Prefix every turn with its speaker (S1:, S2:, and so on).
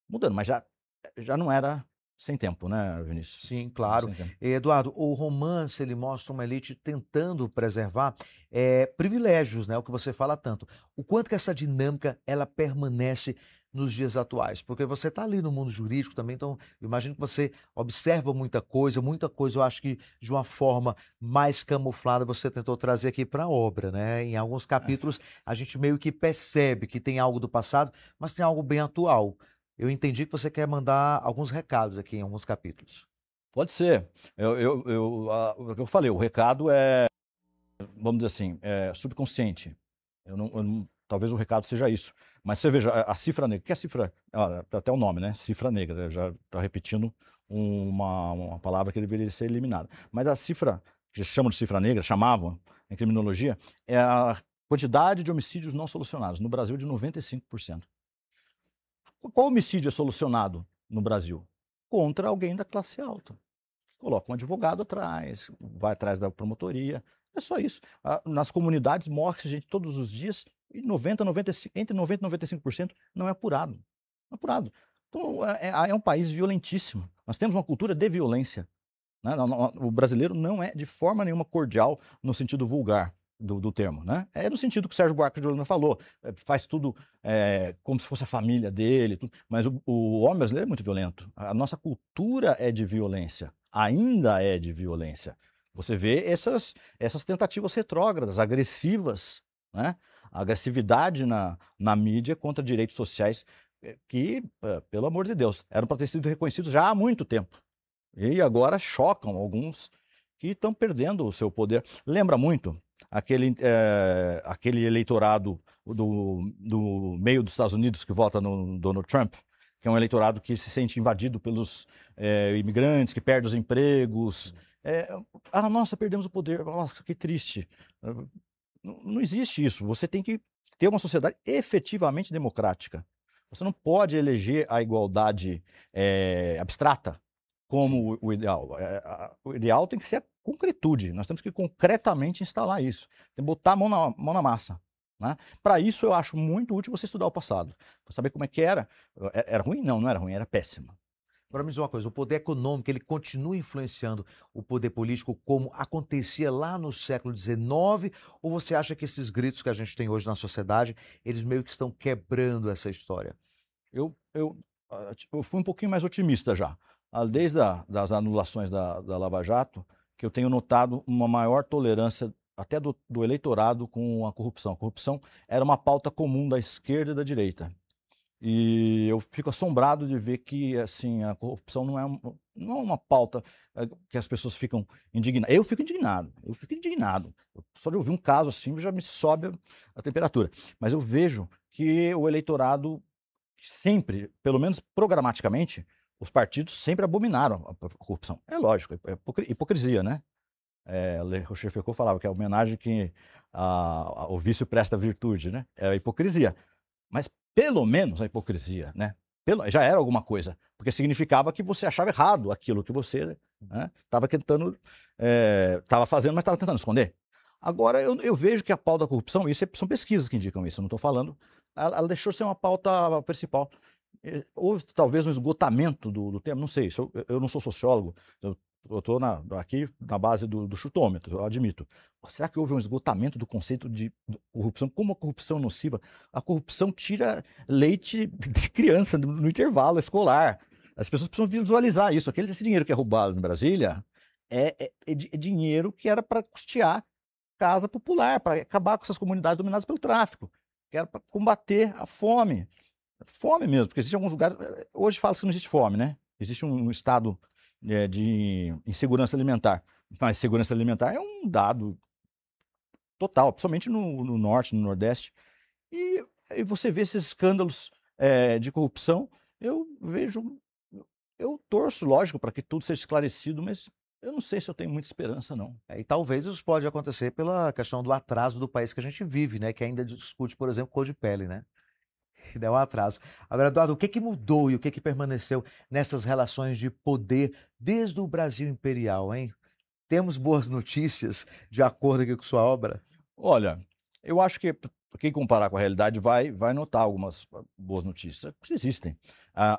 S1: mudando, mas já não era sem tempo, né, Vinícius?
S2: Sim,
S1: Não era
S2: claro.
S1: sem tempo.
S2: Eduardo, o romance ele mostra uma elite tentando preservar privilégios, né? O que você fala tanto. O quanto que essa dinâmica ela permanece nos dias atuais? Porque você está ali no mundo jurídico também, então eu imagino que você observa muita coisa eu acho que de uma forma mais camuflada você tentou trazer aqui para a obra, né? Em alguns capítulos a gente meio que percebe que tem algo do passado, mas tem algo bem atual. Eu entendi que você quer mandar alguns recados aqui em alguns capítulos.
S1: Pode ser. O que eu falei, o recado é, vamos dizer assim, é subconsciente. Talvez o recado seja isso. Mas você veja, a cifra negra, que é a cifra, até o nome, né? Cifra negra, né? Já está repetindo uma palavra que deveria ser eliminada. Mas a cifra, que chamam de cifra negra, chamavam em criminologia, é a quantidade de homicídios não solucionados. No Brasil, de 95%. Qual homicídio é solucionado no Brasil? Contra alguém da classe alta. Coloca um advogado atrás, vai atrás da promotoria. É só isso. Nas comunidades morre gente todos os dias e 95, entre 90 e 95% não é apurado. Não é apurado. Então, é um país violentíssimo. Nós temos uma cultura de violência. Né? O brasileiro não é de forma nenhuma cordial no sentido vulgar do termo. Né? É no sentido que o Sérgio Buarque de Holanda falou, faz tudo como se fosse a família dele, tudo. Mas o homem brasileiro é muito violento. A nossa cultura é de violência, ainda é de violência. Você vê essas tentativas retrógradas, agressivas, né? A agressividade na mídia contra direitos sociais que, pelo amor de Deus, eram para ter sido reconhecidos já há muito tempo. E agora chocam alguns que estão perdendo o seu poder. Lembra muito aquele eleitorado do meio dos Estados Unidos que vota no Donald Trump, que é um eleitorado que se sente invadido pelos imigrantes, que perde os empregos. Nossa, perdemos o poder. Nossa, que triste. Não existe isso. Você tem que ter uma sociedade efetivamente democrática. Você não pode eleger a igualdade abstrata
S2: Sim.
S1: como o ideal. O ideal tem que ser a concretude. Nós temos que concretamente instalar isso. Tem que botar a mão na massa. Né? Para isso, eu acho muito útil você estudar o passado. Para saber como é que era. Era ruim? Não, não era ruim, era péssimo.
S2: Agora me diz uma coisa, o poder econômico, ele continua influenciando o poder político como acontecia lá no século XIX, ou você acha que esses gritos que a gente tem hoje na sociedade, eles meio que estão quebrando essa história?
S1: Eu fui um pouquinho mais otimista já. Desde das anulações da Lava Jato, que eu tenho notado uma maior tolerância até do eleitorado com a corrupção. A corrupção era uma pauta comum da esquerda e da direita. E eu fico assombrado de ver que assim, a corrupção não é uma pauta que as pessoas ficam indignadas. Eu fico indignado, eu fico indignado. Só de ouvir um caso assim já me sobe a temperatura. Mas eu vejo que o eleitorado sempre, pelo menos programaticamente, os partidos sempre abominaram a corrupção. É lógico, é hipocrisia, né? Le Rochefoucauld falava que é a homenagem que o vício presta à virtude, né? É a hipocrisia. Mas pelo menos a hipocrisia, né? Já era alguma coisa, porque significava que você achava errado aquilo que você estava tentando, estava fazendo, mas estava tentando esconder. Agora eu vejo que a pauta da corrupção, são pesquisas que indicam isso, eu não estou falando, ela deixou de ser uma pauta principal. Houve talvez um esgotamento do tema, não sei, eu não sou sociólogo, eu estou aqui na base do chutômetro, eu admito. Será que houve um esgotamento do conceito de corrupção? Como a corrupção é nociva? A corrupção tira leite de criança no intervalo escolar. As pessoas precisam visualizar isso. Esse dinheiro que é roubado em Brasília é dinheiro que era para custear casa popular, para acabar com essas comunidades dominadas pelo tráfico, que era para combater a fome. Fome mesmo, porque existem alguns lugares. Hoje fala-se que não existe fome, né? Existe um estado de insegurança alimentar. Mas segurança alimentar é um dado total, principalmente no norte, no nordeste. E você vê esses escândalos de corrupção, eu vejo. Eu torço, lógico, para que tudo seja esclarecido, mas eu não sei se eu tenho muita esperança, não.
S2: E talvez isso pode acontecer pela questão do atraso do país que a gente vive, né? Que ainda discute, por exemplo, cor de pele, né? Que dá um atraso. Agora, Eduardo, o que que mudou e o que que permaneceu nessas relações de poder desde o Brasil imperial, hein? Temos boas notícias de acordo aqui com sua obra?
S1: Olha, eu acho que quem comparar com a realidade vai notar algumas boas notícias. Existem.